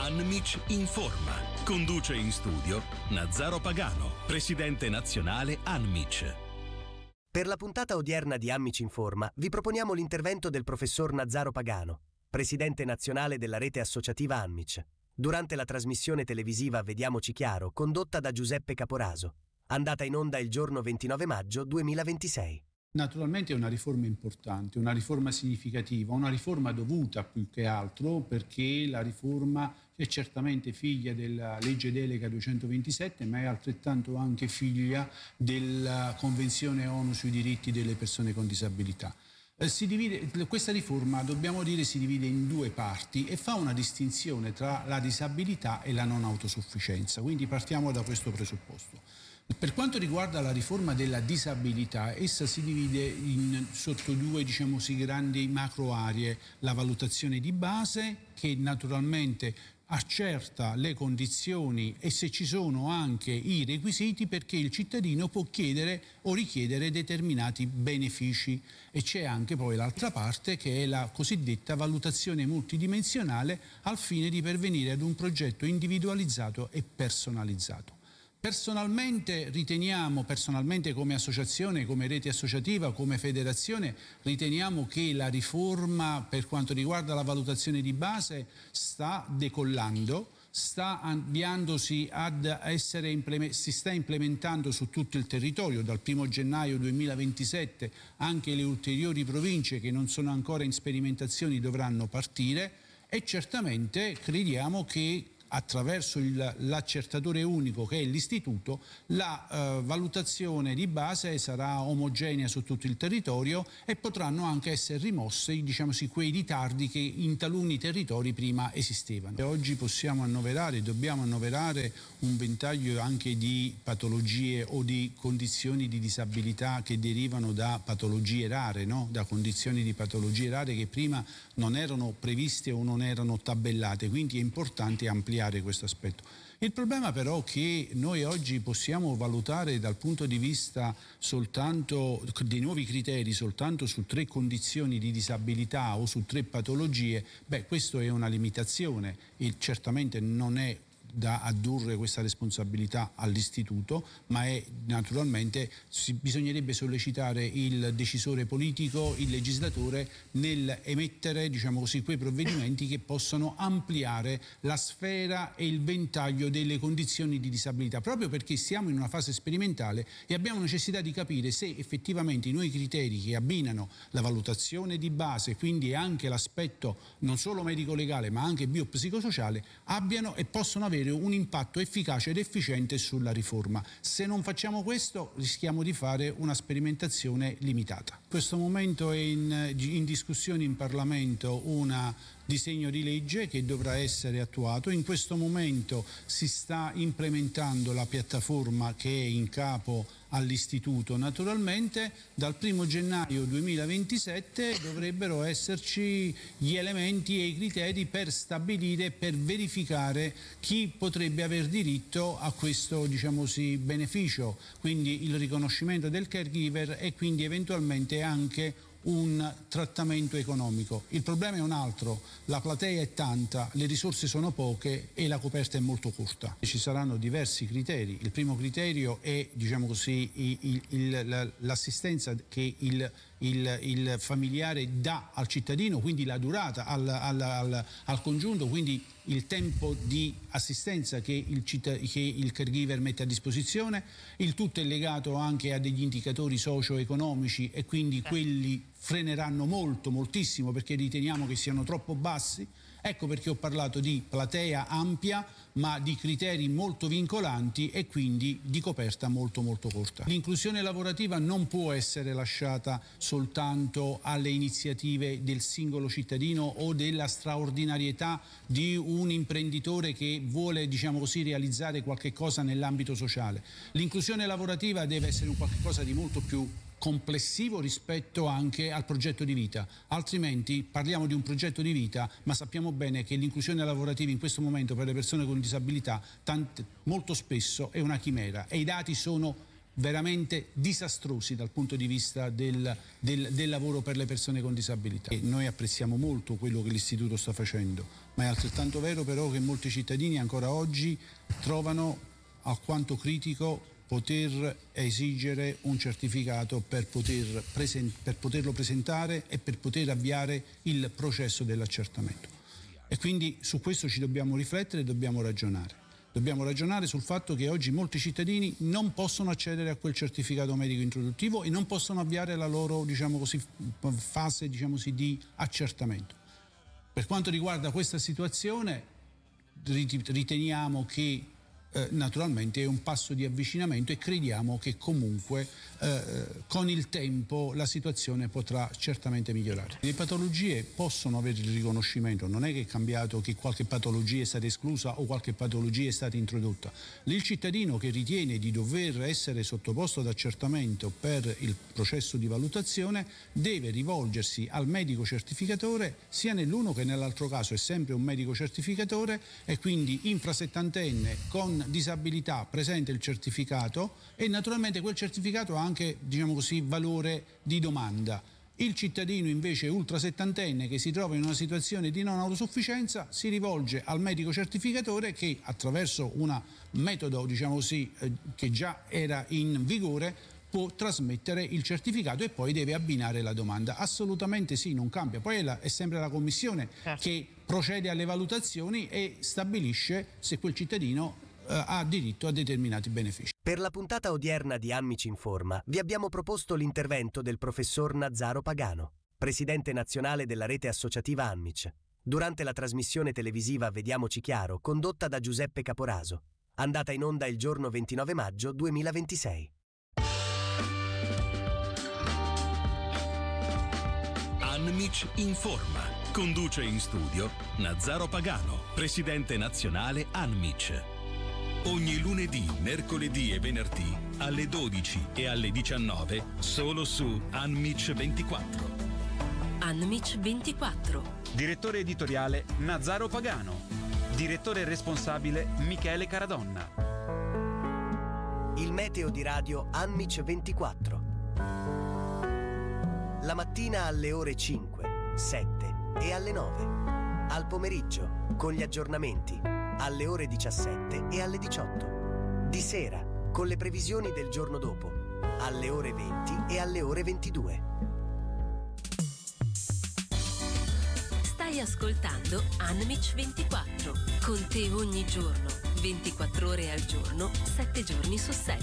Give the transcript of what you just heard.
Anmic informa. Conduce in studio Nazzaro Pagano, presidente nazionale Anmic. Per la puntata odierna di Anmic Informa vi proponiamo l'intervento del professor Nazzaro Pagano, presidente nazionale della rete associativa Anmic, durante la trasmissione televisiva Vediamoci Chiaro, condotta da Giuseppe Caporaso, andata in onda il giorno 29 maggio 2026. Naturalmente è una riforma importante, una riforma significativa, una riforma dovuta più che altro, perché la riforma è certamente figlia della legge delega 227, ma è altrettanto anche figlia della Convenzione ONU sui diritti delle persone con disabilità. Questa riforma, dobbiamo dire, si divide in due parti e fa una distinzione tra la disabilità e la non autosufficienza, quindi partiamo da questo presupposto. Per quanto riguarda la riforma della disabilità, essa si divide sotto due, grandi macro aree: la valutazione di base, che naturalmente accerta le condizioni e, se ci sono, anche i requisiti perché il cittadino può chiedere o richiedere determinati benefici, e c'è anche poi l'altra parte, che è la cosiddetta valutazione multidimensionale, al fine di pervenire ad un progetto individualizzato e personalizzato. Personalmente come associazione, come rete associativa, come federazione, riteniamo che la riforma per quanto riguarda la valutazione di base sta decollando, sta avviandosi si sta implementando su tutto il territorio. Dal 1 gennaio 2027 anche le ulteriori province che non sono ancora in sperimentazioni dovranno partire, e certamente crediamo che attraverso l'accertatore unico, che è l'istituto, la valutazione di base sarà omogenea su tutto il territorio e potranno anche essere rimossi, quei ritardi che in taluni territori prima esistevano. E oggi dobbiamo annoverare un ventaglio anche di patologie o di condizioni di disabilità che derivano da patologie rare, da condizioni di patologie rare che prima non erano previste o non erano tabellate, quindi è importante ampliare questo aspetto. Il problema però è che noi oggi possiamo valutare dal punto di vista soltanto dei nuovi criteri soltanto su 3 condizioni di disabilità o su 3 patologie. Questo è una limitazione e certamente non è da addurre questa responsabilità all'istituto, ma è naturalmente bisognerebbe sollecitare il decisore politico, il legislatore, nel emettere quei provvedimenti che possano ampliare la sfera e il ventaglio delle condizioni di disabilità, proprio perché siamo in una fase sperimentale e abbiamo necessità di capire se effettivamente i nuovi criteri che abbinano la valutazione di base, quindi anche l'aspetto non solo medico-legale ma anche biopsicosociale, abbiano e possono avere un impatto efficace ed efficiente sulla riforma. Se non facciamo questo rischiamo di fare una sperimentazione limitata. In questo momento è in discussione in Parlamento un disegno di legge che dovrà essere attuato. In questo momento si sta implementando la piattaforma che è in capo all'istituto. Naturalmente dal 1 gennaio 2027 dovrebbero esserci gli elementi e i criteri per stabilire, per verificare chi potrebbe aver diritto a questo beneficio, quindi il riconoscimento del caregiver e quindi eventualmente anche un trattamento economico. Il problema è un altro: la platea è tanta, le risorse sono poche e la coperta è molto corta. Ci saranno diversi criteri. Il primo criterio è l'assistenza che il familiare dà al cittadino, quindi la durata al congiunto, quindi il tempo di assistenza che il caregiver mette a disposizione. Il tutto è legato anche a degli indicatori socio-economici e quindi quelli freneranno moltissimo perché riteniamo che siano troppo bassi. Ecco perché ho parlato di platea ampia ma di criteri molto vincolanti e quindi di coperta molto corta. L'inclusione lavorativa non può essere lasciata soltanto alle iniziative del singolo cittadino o della straordinarietà di un imprenditore che vuole realizzare qualche cosa nell'ambito sociale. L'inclusione lavorativa deve essere un qualche cosa di molto più complessivo rispetto anche al progetto di vita, altrimenti parliamo di un progetto di vita ma sappiamo bene che l'inclusione lavorativa in questo momento per le persone con disabilità molto spesso è una chimera e i dati sono veramente disastrosi dal punto di vista del lavoro per le persone con disabilità. E noi apprezziamo molto quello che l'Istituto sta facendo, ma è altrettanto vero però che molti cittadini ancora oggi trovano alquanto critico poter esigere un certificato per poterlo presentare e per poter avviare il processo dell'accertamento. E quindi su questo ci dobbiamo riflettere e dobbiamo ragionare. Dobbiamo ragionare sul fatto che oggi molti cittadini non possono accedere a quel certificato medico introduttivo e non possono avviare la loro, fase, di accertamento. Per quanto riguarda questa situazione, riteniamo che naturalmente è un passo di avvicinamento e crediamo che comunque con il tempo la situazione potrà certamente migliorare. Le patologie possono avere il riconoscimento, non è che è cambiato, che qualche patologia è stata esclusa o qualche patologia è stata introdotta. Il cittadino che ritiene di dover essere sottoposto ad accertamento per il processo di valutazione deve rivolgersi al medico certificatore, sia nell'uno che nell'altro caso è sempre un medico certificatore, e quindi infrasettantenne con disabilità presenta il certificato e naturalmente quel certificato ha anche valore di domanda. Il cittadino invece ultrasettantenne che si trova in una situazione di non autosufficienza si rivolge al medico certificatore che attraverso un metodo che già era in vigore può trasmettere il certificato e poi deve abbinare la domanda. Assolutamente sì, non cambia. Poi è sempre la commissione che procede alle valutazioni e stabilisce se quel cittadino ha diritto a determinati benefici. Per la puntata odierna di Ammici Informa vi abbiamo proposto l'intervento del professor Nazzaro Pagano, presidente nazionale della rete associativa Anmic, durante la trasmissione televisiva Vediamoci Chiaro, condotta da Giuseppe Caporaso, andata in onda il giorno 29 maggio 2026. Anmic Informa. Conduce in studio Nazzaro Pagano, presidente nazionale Anmic. Ogni lunedì, mercoledì e venerdì alle 12 e alle 19 solo su Anmic 24. Anmic 24. Direttore editoriale Nazzaro Pagano. Direttore responsabile Michele Caradonna. Il meteo di radio Anmic 24. La mattina alle ore 5, 7 e alle 9. Al pomeriggio, con gli aggiornamenti, alle ore 17 e alle 18. Di sera, con le previsioni del giorno dopo, alle ore 20 e alle ore 22. Stai ascoltando Anmic 24. Con te ogni giorno, 24 ore al giorno, 7 giorni su 7.